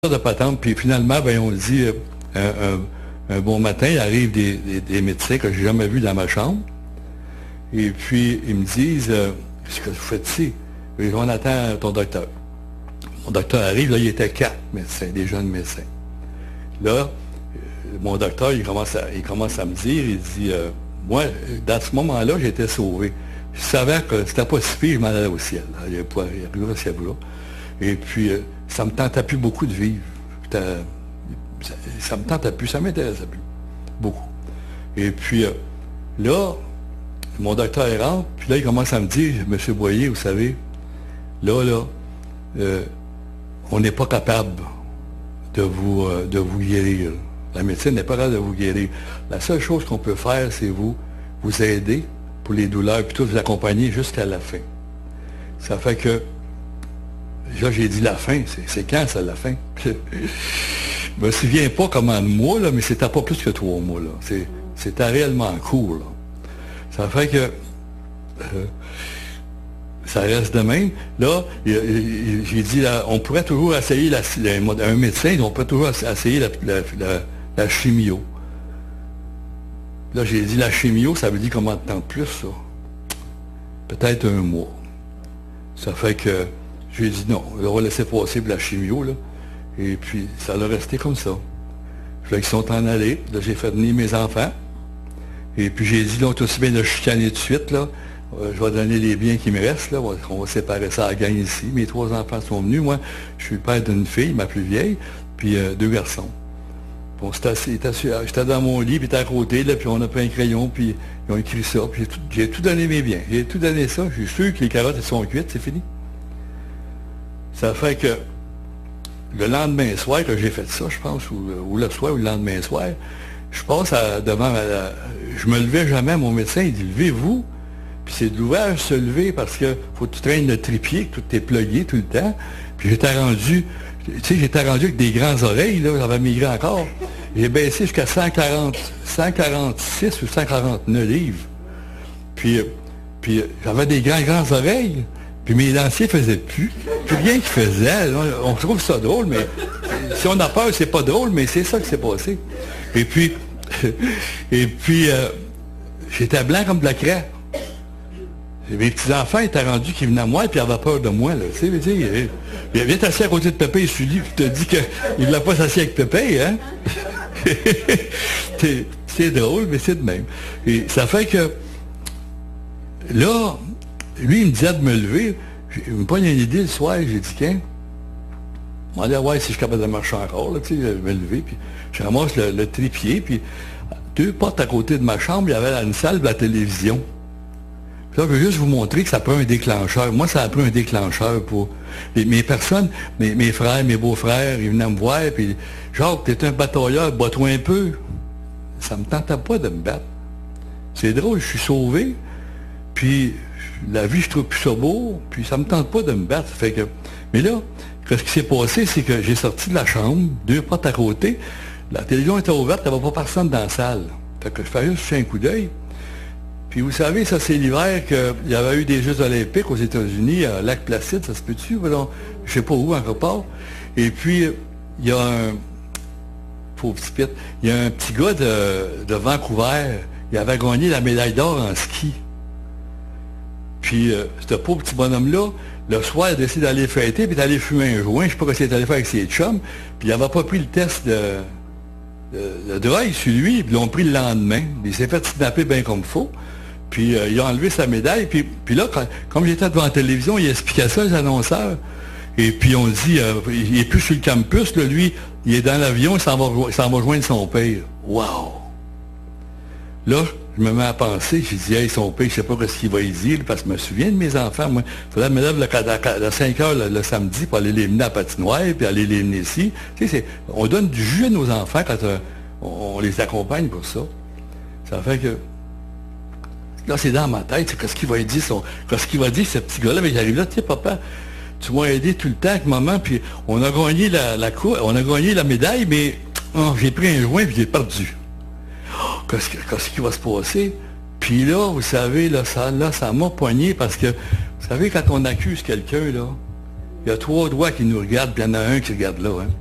de patente, puis finalement, ben, on dit, un bon matin, il arrive des médecins que j'ai jamais vus dans ma chambre, et puis ils me disent, qu'est-ce que vous faites ici? Et on attend ton docteur. Mon docteur arrive, là, il était 4 médecins, des jeunes médecins. Là, mon docteur, il commence à me dire, il dit, moi, dans ce moment-là, j'étais sauvé. Je savais que c'était pas si pire, je m'en allais au ciel. Là. Il y a le ciel là. Et puis, ça me tentait plus beaucoup de vivre. Ça me tentait plus, ça m'intéressait plus. Beaucoup. Et puis, là, mon docteur rentre, puis là, il commence à me dire, Monsieur Boyer, vous savez, là, on n'est pas capable de vous guérir. La médecine n'est pas capable de vous guérir. La seule chose qu'on peut faire, c'est vous aider pour les douleurs, puis tout, vous accompagner jusqu'à la fin. Ça fait que, là, j'ai dit la fin, c'est quand ça, la fin? Je me souviens pas comment de mois, là, mais c'était pas plus que 3 mois, là. C'était réellement court, là. Ça fait que ça reste de même. Là, j'ai dit, là, on pourrait toujours essayer, un médecin, on peut toujours essayer la chimio. Là, j'ai dit, la chimio, ça veut dire combien de temps de plus, ça? Peut-être 1 mois. Ça fait que j'ai dit non, on va laisser passer pour la chimio, là. Et puis, ça l'a resté comme ça. Puis là, ils sont en allés. Là, j'ai fait venir mes enfants. Et puis, j'ai dit, là, aussi bien de chicaner tout de suite, là. Je vais donner les biens qui me restent, là. On va séparer ça à la gang ici. Mes 3 enfants sont venus. Moi, je suis le père d'une fille, ma plus vieille, puis 2 garçons. Bon, j'étais dans mon lit, puis j'étais à côté, là, puis on a pris un crayon, puis ils ont écrit ça. Puis j'ai tout donné mes biens. J'ai tout donné ça. Je suis sûr que les carottes, elles sont cuites, c'est fini. Ça fait que le lendemain soir que j'ai fait ça, je pense, ou le soir ou le lendemain soir, je passe devant je me levais jamais, mon médecin, il dit, levez-vous. Puis c'est de l'ouvrage se lever parce que faut que tu traînes le trépied, que tout est plugué tout le temps. Puis j'étais rendu avec des grandes oreilles, là, j'avais migré encore. J'ai baissé jusqu'à 146 ou 149 livres. Puis j'avais des grandes oreilles. Puis mes dentiers faisaient plus rien qu'ils faisaient. On trouve ça drôle, mais si on a peur, c'est pas drôle, mais c'est ça qui s'est passé. Et puis, j'étais blanc comme de la craie. Mes petits-enfants étaient rendus qu'ils venaient à moi et puis ils avaient peur de moi. Là. Tu sais, il vient assis à côté de Pépé et Sully puis te dit qu'il ne l'a pas assis avec Pépé, hein? C'est drôle, mais c'est de même. Et ça fait que là, lui, il me disait de me lever. Il me pogne une idée le soir, j'ai dit, tiens, je me demandais, ouais, si je suis capable de marcher encore, là, tu sais, je me lever, puis je ramasse le trépied, puis 2 portes à côté de ma chambre, il y avait une salle de la télévision. Puis là, je veux juste vous montrer que ça prend un déclencheur. Moi, ça a pris un déclencheur pour mes personnes, mes frères, mes beaux-frères, ils venaient me voir, puis Jacques, t'es un batailleur, bats-toi un peu. Ça me tentait pas de me battre. C'est drôle, je suis sauvé, puis la vie, je trouve plus ça beau, puis ça me tente pas de me battre. Ça fait que, mais là, ce qui s'est passé, c'est que j'ai sorti de la chambre, 2 portes à côté, la télévision était ouverte, il n'y avait pas personne dans la salle. Fait que je fais juste jeter un coup d'œil. Puis vous savez, ça c'est l'hiver qu'il y avait eu des Jeux olympiques aux États-Unis, à Lac-Placide, ça se peut-tu? Je sais pas où, encore part. Et puis, il y a un petit gars de Vancouver, il avait gagné la médaille d'or en ski. Puis, ce pauvre petit bonhomme-là, le soir, il a décidé d'aller fêter, puis d'aller fumer un joint. Je ne sais pas ce qu'il est allé faire avec ses chums. Puis, il n'avait pas pris le test de drogue sur lui, puis ils l'ont pris le lendemain. Il s'est fait snapper bien comme il faut. Puis, il a enlevé sa médaille. Puis là, comme j'étais devant la télévision, il expliquait ça, les annonceurs. Et puis, on dit, il n'est plus sur le campus, là, lui, il est dans l'avion, il s'en va rejoindre son père. Wow! Là, je me mets à penser, j'ai dit, hey, son père, je ne sais pas ce qu'il va y dire, parce que je me souviens de mes enfants, moi. Il fallait me lever à 5 heures le samedi pour aller les mener à la patinoire, puis aller les mener ici. Tu sais, on donne du jus à nos enfants quand on les accompagne pour ça. Ça fait que, là, c'est dans ma tête, qu'est-ce qu'il va y dire, qu'est-ce qu'il va dire, ce petit gars-là, mais j'arrive là, tu sais, papa, tu m'as aidé tout le temps avec maman, puis on a gagné on a gagné la médaille, mais j'ai pris un joint, puis j'ai perdu. Qu'est-ce qui va se passer? Puis là, vous savez, là, ça m'a poigné parce que, vous savez, quand on accuse quelqu'un, là, il y a 3 doigts qui nous regardent, puis il y en a un qui regarde là, hein.